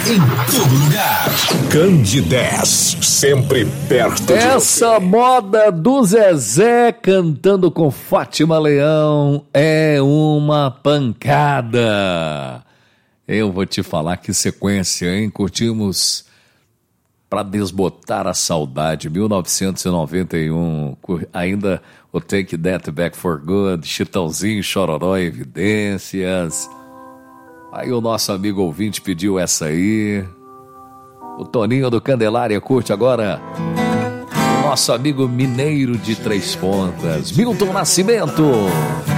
em todo lugar. Candidez, sempre perto de Essa moda do Zezé cantando com Fátima Leão é uma pancada. Eu vou te falar que sequência, hein? Curtimos Pra Desbotar a Saudade, 1991, ainda o Take That Back for Good, Chitãozinho, Chororó, Evidências. Aí o nosso amigo ouvinte pediu essa aí. O Toninho do Candelária curte agora o nosso amigo mineiro de Três Pontas, Milton Nascimento.